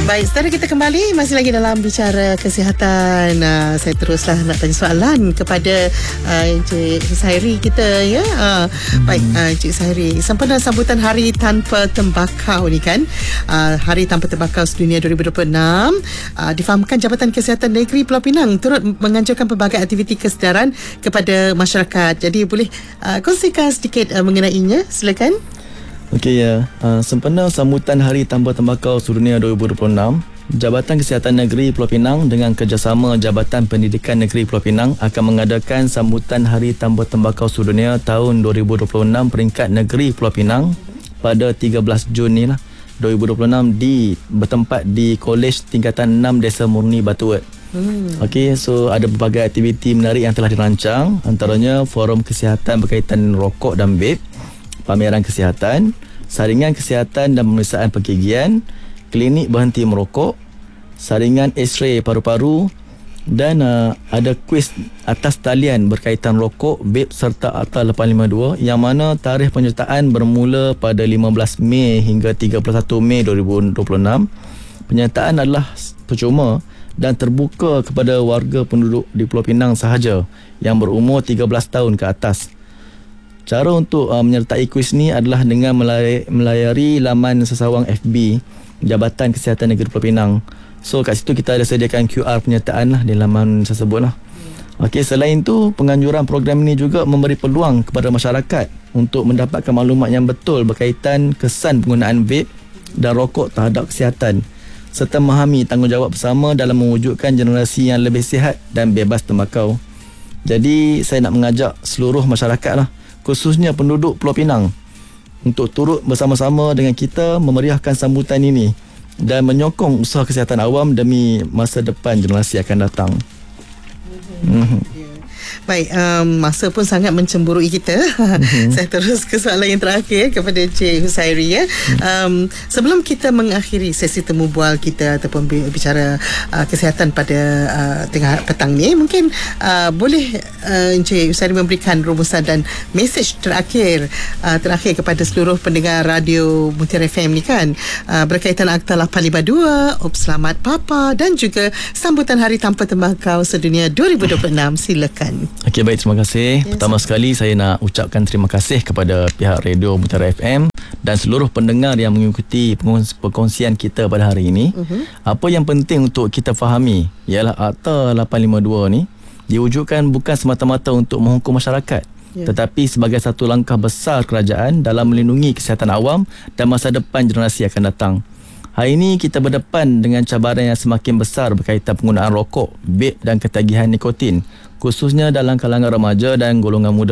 Baik, saudara, kita kembali masih lagi dalam bicara kesihatan. Saya teruslah nak tanya soalan kepada Encik Husairi kita, ya. Baik, Encik Husairi, sempena sambutan Hari Tanpa Tembakau ni kan, Hari Tanpa Tembakau Sedunia 2026, difahamkan Jabatan Kesihatan Negeri Pulau Pinang turut menganjurkan pelbagai aktiviti kesedaran kepada masyarakat. Jadi boleh kongsikan sedikit mengenainya, silakan. Okey, ya. Sempena sambutan Hari Tanpa Tembakau Sedunia 2026, Jabatan Kesihatan Negeri Pulau Pinang dengan kerjasama Jabatan Pendidikan Negeri Pulau Pinang akan mengadakan sambutan Hari Tanpa Tembakau Sedunia tahun 2026 peringkat negeri Pulau Pinang pada 13 Jun ni lah, 2026 bertempat di Kolej Tingkatan 6 Desa Murni Batuut. Okey, so ada berbagai aktiviti menarik yang telah dirancang, antaranya forum kesihatan berkaitan rokok dan vape, pameran kesihatan, saringan kesihatan dan pemeriksaan pergigian, klinik berhenti merokok, saringan X-ray paru-paru dan ada kuis atas talian berkaitan rokok, vape serta Akta 852 yang mana tarikh penyertaan bermula pada 15 Mei hingga 31 Mei 2026. Penyertaan adalah percuma dan terbuka kepada warga penduduk di Pulau Pinang sahaja yang berumur 13 tahun ke atas. Cara untuk menyertai kuis ni adalah dengan melayari laman sesawang FB Jabatan Kesihatan Negeri Pulau Pinang. So kat situ kita ada sediakan QR penyertaan lah di laman tersebut lah. Okey, selain itu, penganjuran program ini juga memberi peluang kepada masyarakat untuk mendapatkan maklumat yang betul berkaitan kesan penggunaan vape dan rokok terhadap kesihatan, serta memahami tanggungjawab bersama dalam mewujudkan generasi yang lebih sihat dan bebas tembakau. Jadi saya nak mengajak seluruh masyarakat lah, khususnya penduduk Pulau Pinang, untuk turut bersama-sama dengan kita memeriahkan sambutan ini dan menyokong usaha kesihatan awam demi masa depan generasi akan datang. Baik, masa pun sangat mencemburui kita. Saya terus ke soalan yang terakhir kepada Encik Husairi, ya. Sebelum kita mengakhiri sesi temu bual kita ataupun bicara kesihatan pada tengah petang ni, mungkin boleh Encik Husairi memberikan rumusan dan mesej terakhir kepada seluruh pendengar radio Mutiara FM ni kan, berkaitan Akta 852, Selamat Papa dan juga sambutan Hari Tanpa Tembakau Sedunia 2026. Silakan. Okey, baik, terima kasih. Pertama sekali saya nak ucapkan terima kasih kepada pihak Radio Mutiara FM dan seluruh pendengar yang mengikuti perkongsian kita pada hari ini. Apa yang penting untuk kita fahami ialah Akta 852 ni diwujudkan bukan semata-mata untuk menghukum masyarakat, tetapi sebagai satu langkah besar kerajaan dalam melindungi kesihatan awam dan masa depan generasi akan datang. Hari ini kita berdepan dengan cabaran yang semakin besar berkaitan penggunaan rokok, vape dan ketagihan nikotin, khususnya dalam kalangan remaja dan golongan muda.